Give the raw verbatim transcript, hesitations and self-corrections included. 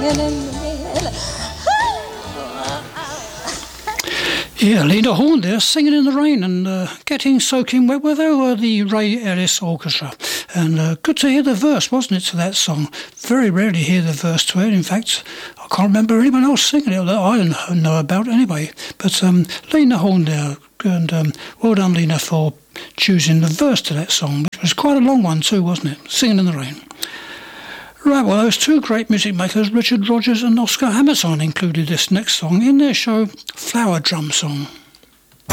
Yeah, Lena Horne there, Singing in the Rain and uh, Getting Soaking Wet with her, the Ray Ellis Orchestra. And uh, good to hear the verse, wasn't it, to that song? Very rarely hear the verse to it. In fact, I can't remember anyone else singing it that I know about anyway. But um, Lena Horne there, and um, well done, Lena, for choosing the verse to that song, which was quite a long one too, wasn't it? Singing in the Rain. Right, well, those two great music makers, Richard Rodgers and Oscar Hammerstein, included this next song in their show Flower Drum Song.